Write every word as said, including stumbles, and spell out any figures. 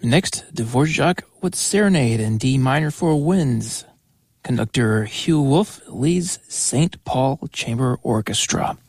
Next, Dvorak with Serenade in D minor for winds. Conductor Hugh Wolf leads Saint Paul Chamber Orchestra.